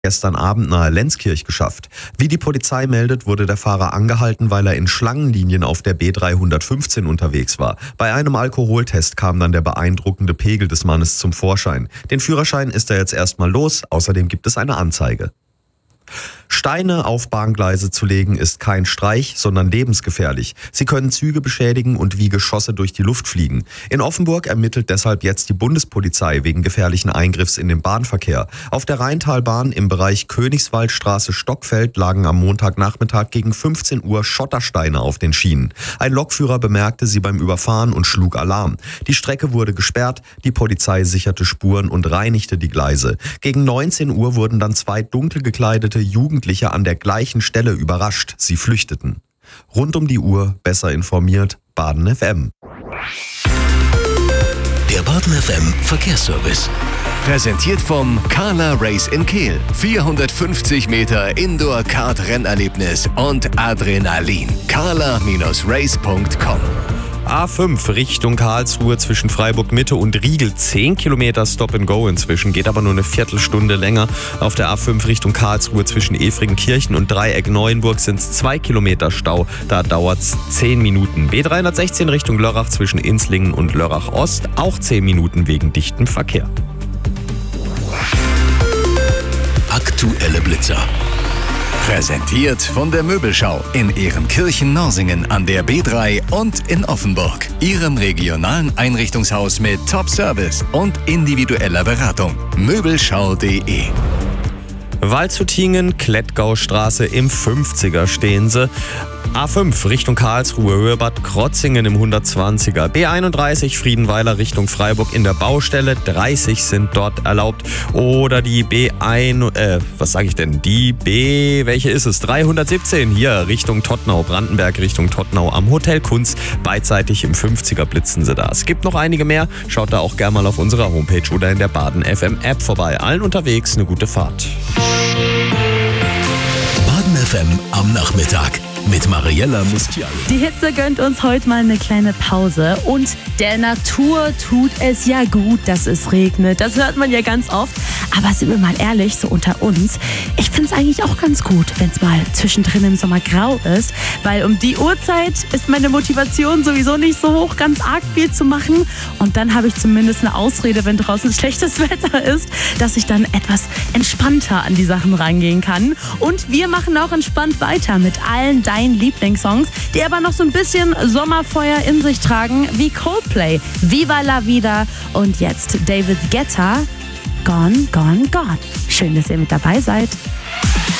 gestern Abend nahe Lenzkirch geschafft. Wie die Polizei meldet, wurde der Fahrer angehalten, weil er in Schlangenlinien auf der B315 unterwegs war. Bei einem Alkoholtest kam dann der beeindruckende Pegel des Mannes zum Vorschein. Den Führerschein ist er jetzt erstmal los, außerdem gibt es eine Anzeige. Steine auf Bahngleise zu legen ist kein Streich, sondern lebensgefährlich. Sie können Züge beschädigen und wie Geschosse durch die Luft fliegen. In Offenburg ermittelt deshalb jetzt die Bundespolizei wegen gefährlichen Eingriffs in den Bahnverkehr. Auf der Rheintalbahn im Bereich Königswaldstraße-Stockfeld lagen am Montagnachmittag gegen 15 Uhr Schottersteine auf den Schienen. Ein Lokführer bemerkte sie beim Überfahren und schlug Alarm. Die Strecke wurde gesperrt, die Polizei sicherte Spuren und reinigte die Gleise. Gegen 19 Uhr wurden dann 2 dunkel gekleidete Jugendliche an der gleichen Stelle überrascht. Sie flüchteten. Rund um die Uhr, besser informiert, Baden FM. Der Baden FM Verkehrsservice. Präsentiert vom Carla Race in Kehl. 450 Meter Indoor-Kart-Rennerlebnis und Adrenalin. carla-race.com. A5 Richtung Karlsruhe zwischen Freiburg Mitte und Riegel. 10 Kilometer Stop and Go inzwischen, geht aber nur eine Viertelstunde länger. Auf der A5 Richtung Karlsruhe zwischen Efringenkirchen und Dreieck Neuenburg sind es 2 Kilometer Stau. Da dauert es 10 Minuten. B316 Richtung Lörrach zwischen Inslingen und Lörrach Ost. Auch 10 Minuten wegen dichtem Verkehr. Aktuelle Blitzer. Präsentiert von der Möbelschau in Ehrenkirchen-Norsingen an der B3 und in Offenburg. Ihrem regionalen Einrichtungshaus mit Top-Service und individueller Beratung. Möbelschau.de. Waldshutingen, Klettgaustraße im 50er stehen sie. A5 Richtung Karlsruhe, Höhe Bad Krotzingen im 120er. B31 Friedenweiler Richtung Freiburg in der Baustelle. 30 sind dort erlaubt. Oder die welche ist es? 317 hier Richtung Todtnau, Brandenberg Richtung Todtnau am Hotel Kunz. Beidseitig im 50er blitzen sie da. Es gibt noch einige mehr. Schaut da auch gerne mal auf unserer Homepage oder in der Baden FM App vorbei. Allen unterwegs eine gute Fahrt. Baden FM am Nachmittag mit Mariella Mustiali. Die Hitze gönnt uns heute mal eine kleine Pause und der Natur tut es ja gut, dass es regnet. Das hört man ja ganz oft. Aber sind wir mal ehrlich, so unter uns, ich finde es eigentlich auch ganz gut, wenn es mal zwischendrin im Sommer grau ist, weil um die Uhrzeit ist meine Motivation sowieso nicht so hoch, ganz arg viel zu machen. Und dann habe ich zumindest eine Ausrede, wenn draußen schlechtes Wetter ist, dass ich dann etwas entspannter an die Sachen rangehen kann. Und wir machen auch entspannt weiter mit allen deinen Lieblingssongs, die aber noch so ein bisschen Sommerfeuer in sich tragen, wie Coldplay, Viva la Vida und jetzt David Guetta, Gone, Gone, Gone. Schön, dass ihr mit dabei seid.